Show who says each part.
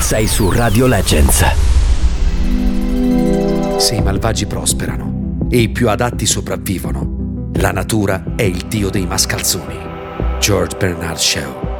Speaker 1: Sei su Radio Legends.
Speaker 2: Se i malvagi prosperano e i più adatti sopravvivono, la natura è il dio dei mascalzoni. George Bernard Shaw.